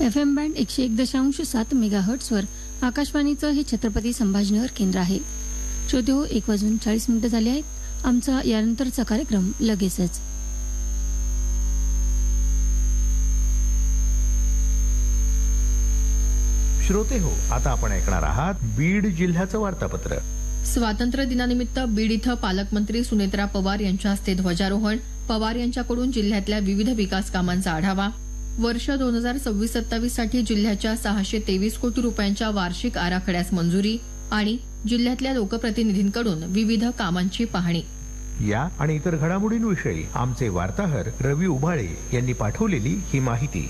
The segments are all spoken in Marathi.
FM बँड 101.7 मेगाहर्ट्झवर आकाशवाणीचं हे छत्रपती संभाजीनगर केंद्र आहे. श्रोतेहो, 1:40 झाले आहेत. आमचा यानंतरचा कार्यक्रम लगेचच. श्रोते हो, आता आपण ऐकणार आहात बीड जिल्ह्याचं वार्तापत्र. स्वातंत्र्य दिनानिमित्त बीड इथं पालकमंत्री सुनेत्रा पवार यांच्या हस्ते ध्वजारोहण. पवार यांच्याकडून जिल्ह्यातल्या विविध विकास कामांचा आढावा. वर्ष 2026-27 साठी जिल्ह्याच्या 623 कोटी रुपयांच्या वार्षिक आराखड्यास मंजुरी आणि जिल्ह्यातल्या लोकप्रतिनिधींकडून विविध कामांची पाहणी. या आणि इतर घडामोडींविषयी आमचे वार्ताहर रवी उभाळे यांनी पाठवलेली ही माहिती.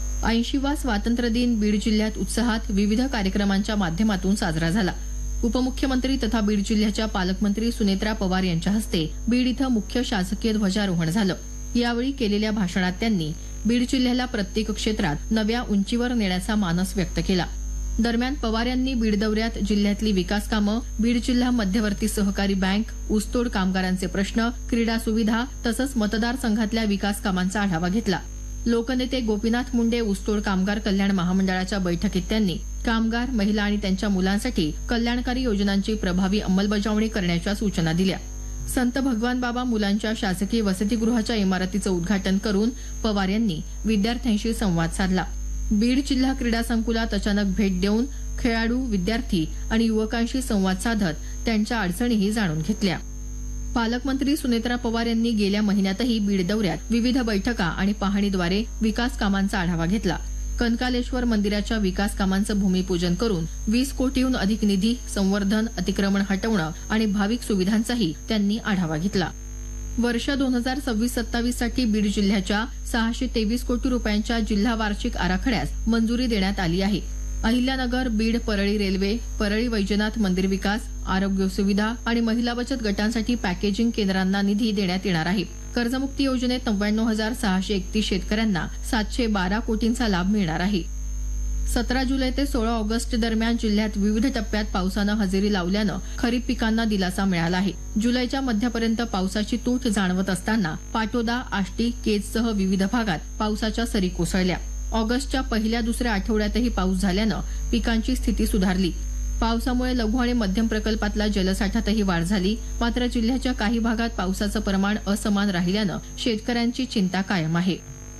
80वा स्वातंत्र्य दिन बीड जिल्ह्यात उत्साहात विविध कार्यक्रमांच्या माध्यमातून साजरा झाला. उपमुख्यमंत्री तथा बीड जिल्ह्याच्या पालकमंत्री सुनेत्रा पवार यांच्या हस्ते बीड इथं मुख्य शासकीय ध्वजारोहण झालं. यावेळी केलेल्या भाषणात त्यांनी बीड जिल्ह्याला प्रत्येक क्षेत्रात नव्या उंचीवर नेण्याचा मानस व्यक्त केला. दरम्यान पवार यांनी बीड दौऱ्यात जिल्ह्यातली विकास कामं, बीड जिल्हा मध्यवर्ती सहकारी बँक, ऊसतोड कामगारांचे प्रश्न, क्रीडा सुविधा तसंच मतदारसंघातल्या विकास कामांचा आढावा घेतला. लोकनेते गोपीनाथ मुंडे ऊसतोड कामगार कल्याण महामंडळाच्या बैठकीत त्यांनी कामगार, महिला आणि त्यांच्या मुलांसाठी कल्याणकारी योजनांची प्रभावी अंमलबजावणी करण्याच्या सूचना दिल्या. संत भगवान बाबा मुलांच्या शासकीय वसतिगृहाच्या इमारतीचं उद्घाटन करून पवार यांनी विद्यार्थ्यांशी संवाद साधला. बीड जिल्हा क्रीडा संकुलात अचानक भेट देऊन खेळाडू, विद्यार्थी आणि युवकांशी संवाद साधत त्यांच्या अडचणीही जाणून घेतल्या. पालकमंत्री सुनेत्रा पवार यांनी गेल्या महिन्यातही बीड दौऱ्यात विविध बैठका आणि पाहणीद्वारे विकास कामांचा आढावा घेतला. कनकालेश्वर मंदिराच्या विकास कामांचं भूमिपूजन करून 20 कोटीहून अधिक निधी, संवर्धन, अतिक्रमण हटवणं आणि भाविक सुविधांचाही त्यांनी आढावा घेतला. वर्ष 2026-27 साठी बीड जिल्ह्याच्या 623 कोटी रुपयांच्या जिल्हा वार्षिक आराखड्यास मंजुरी देण्यात आली आहे. अहिल्यानगर, बीड, परळी रेल्वे, परळी वैजनाथ मंदिर विकास, आरोग्य सुविधा आणि महिला बचत गटांसाठी पॅकेजिंग केंद्रांना निधी देण्यात येणार आहे. कर्जमुक्ती योजनेत 99,631 शेतकऱ्यांना 712 कोटींचा लाभ मिळणार आहे. 17 जुलै ते 16 ऑगस्ट दरम्यान जिल्ह्यात विविध टप्प्यात पावसानं हजेरी लावल्यानं खरीप पिकांना दिलासा मिळाला आहे. जुलैच्या मध्यापर्यंत पावसाची तूट जाणवत असताना पाटोदा, आष्टी, केजसह विविध भागात पावसाच्या सरी कोसळल्या. ऑगस्टच्या पहिल्या दुसऱ्या आठवड्यातही पाऊस झाल्यानं पिकांची स्थिती सुधारली. पावसामुळे लघु आणि मध्यम प्रकल्पातला जलसाठ्यातही वाढ झाली. मात्र जिल्ह्याच्या काही भागात पावसाचं प्रमाण असमान राहिल्यानं शेतकऱ्यांची चिंता कायम आहे.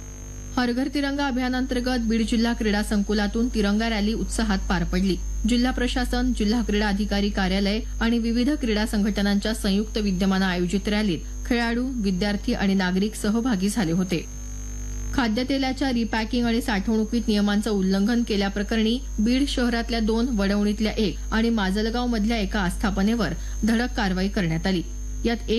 हर घर तिरंगा अभियानांतर्गत बीड जिल्हा क्रीडा संकुलातून तिरंगा रॅली उत्साहात पार पडली. जिल्हा प्रशासन, जिल्हा क्रीडा अधिकारी कार्यालय आणि विविध क्रीडा संघटनांच्या संयुक्त विद्यमानं आयोजित रॅलीत खेळाडू, विद्यार्थी आणि नागरिक सहभागी झाले होते. खाद्यतेलाच्या रिपॅकिंग आणि साठवणुकीत नियमांचं उल्लंघन केल्याप्रकरणी बीड शहरातल्या 2, वडवणीतल्या 1 आणि माजलगाव मधल्या एका आस्थापनेवर धडक कारवाई करण्यात आली. यात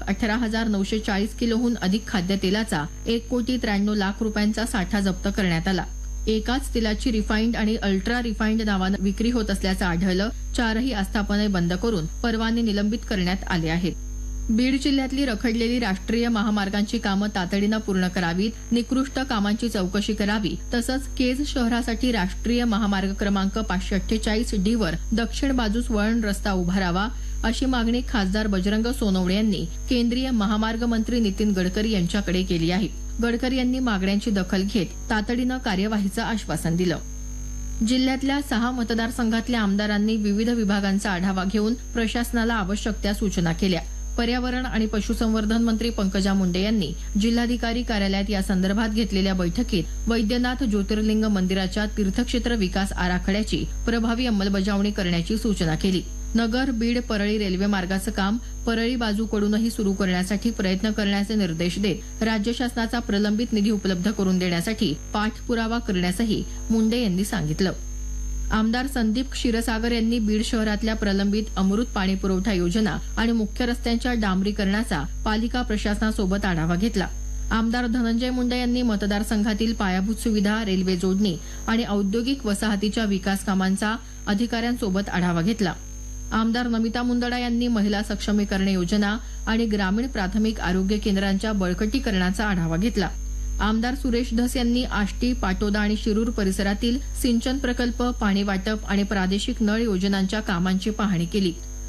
1,18,940 किलोहून अधिक खाद्यतेलाचा 1,93,00,000 रुपयांचा साठा जप्त करण्यात आला. एकाच तेलाची रिफाईंड आणि अल्ट्रा रिफाईंड नावानं विक्री होत असल्याचं आढळलं. 4ही आस्थापने बंद करून परवाने निलंबित करण्यात आले आहेत. बीड जिल्ह्यातली रखडलेली राष्ट्रीय महामार्गांची कामं तातडीनं पूर्ण करावीत, निकृष्ट कामांची चौकशी करावी तसंच केज शहरासाठी राष्ट्रीय महामार्ग क्रमांक 548D वर दक्षिण बाजूस वळण रस्ता उभारावा अशी मागणी खासदार बजरंग सोनवणे यांनी केंद्रीय महामार्ग मंत्री नितीन गडकरी यांच्याकडे केली आहे. गडकरी यांनी मागण्यांची दखल घेत तातडीनं कार्यवाहीचं आश्वासन दिलं. जिल्ह्यातल्या 6 मतदारसंघातल्या आमदारांनी विविध विभागांचा आढावा घेऊन प्रशासनाला आवश्यक त्या सूचना केल्या. पर्यावरण आणि पशुसंवर्धन मंत्री पंकजा मुंडे यांनी जिल्हाधिकारी कार्यालयात या संदर्भात घेतलेल्या बैठकीत वैद्यनाथ ज्योतिर्लिंग मंदिराच्या तीर्थक्षेत्र विकास आराखड्याची प्रभावी अंमलबजावणी करण्याची सूचना केली. नगर, बीड, परळी रेल्वे मार्गाचं काम परळी बाजूकडूनही सुरू करण्यासाठी प्रयत्न करण्याचे निर्देश देत राज्य शासनाचा प्रलंबित निधी उपलब्ध करून देण्यासाठी पाठपुरावा करण्यासही मुंडे यांनी सांगितलं. आमदार संदीप क्षीरसागर यांनी बीड शहरातल्या प्रलंबित अमृत पाणीपुरवठा योजना आणि मुख्य रस्त्यांच्या डांबरीकरणाचा पालिका प्रशासनासोबत आढावा घेतला. आमदार धनंजय मुंडे यांनी मतदारसंघातील पायाभूत सुविधा, रेल्वे जोडणी आणि औद्योगिक वसाहतीच्या विकास कामांचा अधिकाऱ्यांसोबत आढावा घेतला. आमदार नमिता मुंदडा यांनी महिला सक्षमीकरण योजना आणि ग्रामीण प्राथमिक आरोग्य केंद्रांच्या बळकटीकरणाचा आढावा घेतला. आमदार सुरेश धस यांनी आष्टी, पाटोदा आणि शिरूर परिसरातील सिंचन प्रकल्प, पाणी वाटप आणि प्रादेशिक नळ योजनांच्या कामांची पाहणी केली.